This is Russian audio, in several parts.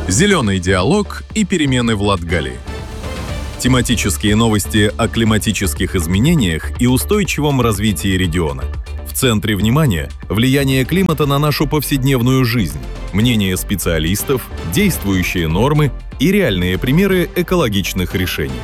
Зеленый диалог и перемены в Латгалии. Тематические новости о климатических изменениях и устойчивом развитии региона. В центре внимания – влияние климата на нашу повседневную жизнь, мнения специалистов, действующие нормы и реальные примеры экологичных решений.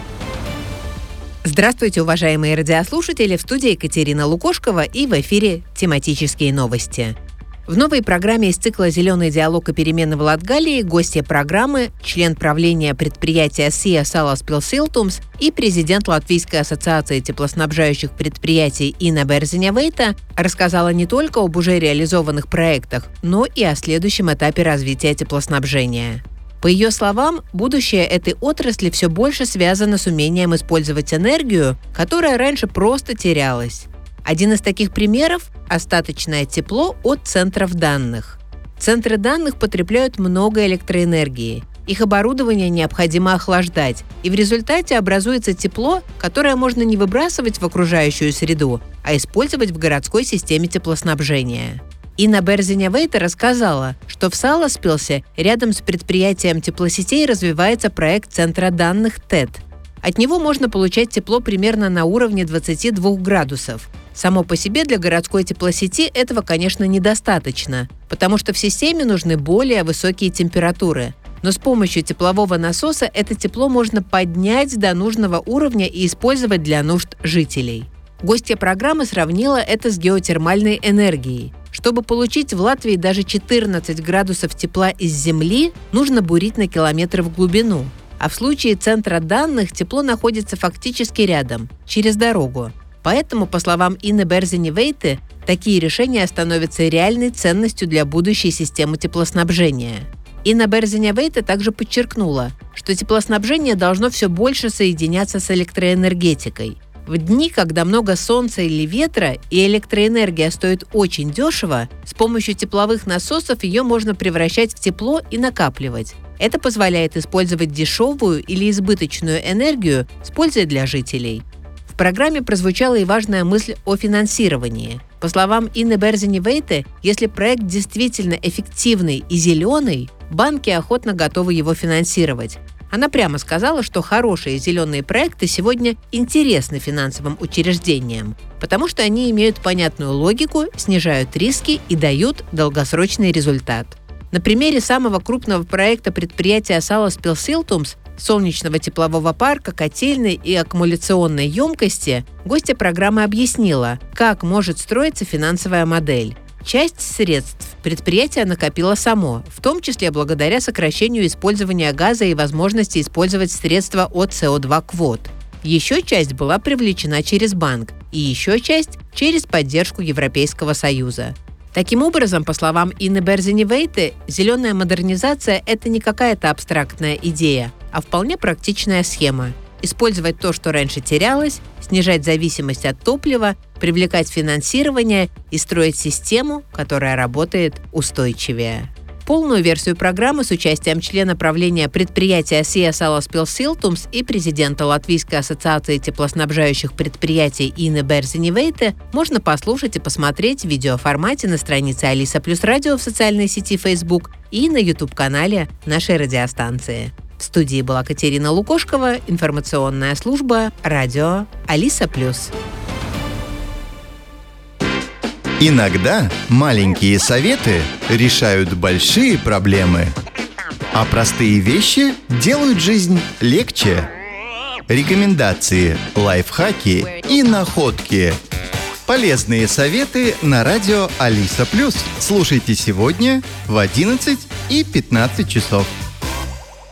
Здравствуйте, уважаемые радиослушатели! В студии Екатерина Лукошкова и в эфире «Тематические новости». В новой программе из цикла «Зеленый диалог и перемены в Латгалии» гостья программы, член правления предприятия СИА Salaspils и президент Латвийской ассоциации теплоснабжающих предприятий Инна Берзиņa-Veita рассказала не только об уже реализованных проектах, но и о следующем этапе развития теплоснабжения. По ее словам, будущее этой отрасли все больше связано с умением использовать энергию, которая раньше просто терялась. Один из таких примеров – остаточное тепло от центров данных. Центры данных потребляют много электроэнергии. Их оборудование необходимо охлаждать, и в результате образуется тепло, которое можно не выбрасывать в окружающую среду, а использовать в городской системе теплоснабжения. Инна Берзиņa-Veita рассказала, что в Salaspilсе рядом с предприятием теплосетей развивается проект центра данных ТЭД. От него можно получать тепло примерно на уровне 22 градусов. Само по себе для городской теплосети этого, конечно, недостаточно, потому что в системе нужны более высокие температуры. Но с помощью теплового насоса это тепло можно поднять до нужного уровня и использовать для нужд жителей. Гостья программы сравнила это с геотермальной энергией. Чтобы получить в Латвии даже 14 градусов тепла из земли, нужно бурить на километры в глубину. А в случае центра данных тепло находится фактически рядом, через дорогу. Поэтому, по словам Инны Берзиņa-Veиты, такие решения становятся реальной ценностью для будущей системы теплоснабжения. Инна Берзиņa-Veita также подчеркнула, что теплоснабжение должно все больше соединяться с электроэнергетикой. В дни, когда много солнца или ветра и электроэнергия стоит очень дешево, с помощью тепловых насосов ее можно превращать в тепло и накапливать. Это позволяет использовать дешевую или избыточную энергию с пользой для жителей. В программе прозвучала и важная мысль о финансировании. По словам Инны Берзиņa-Veиты, если проект действительно эффективный и зеленый, банки охотно готовы его финансировать. Она прямо сказала, что хорошие зеленые проекты сегодня интересны финансовым учреждениям, потому что они имеют понятную логику, снижают риски и дают долгосрочный результат. На примере самого крупного проекта предприятия Salaspils солнечного теплового парка, котельной и аккумуляционной емкости, гостья программы объяснила, как может строиться финансовая модель. Часть средств предприятие накопило само, в том числе благодаря сокращению использования газа и возможности использовать средства от СО2-квот. Еще часть была привлечена через банк, и еще часть через поддержку Европейского Союза. Таким образом, по словам Инны Берзиņa-Veиты, зеленая модернизация – это не какая-то абстрактная идея, а вполне практичная схема. Использовать то, что раньше терялось, снижать зависимость от топлива, привлекать финансирование и строить систему, которая работает устойчивее. Полную версию программы с участием члена правления предприятия СИА Salaspils и президента Латвийской ассоциации теплоснабжающих предприятий Инны Берзиņa-Veиты можно послушать и посмотреть в видеоформате на странице Алиса Плюс Радио в социальной сети Facebook и на YouTube-канале нашей радиостанции. В студии была Екатерина Лукошкова, информационная служба «Радио Алиса Плюс». Иногда маленькие советы решают большие проблемы, а простые вещи делают жизнь легче. Рекомендации, лайфхаки и находки. Полезные советы на радио Алиса Плюс. Слушайте сегодня в 11 и 15 часов.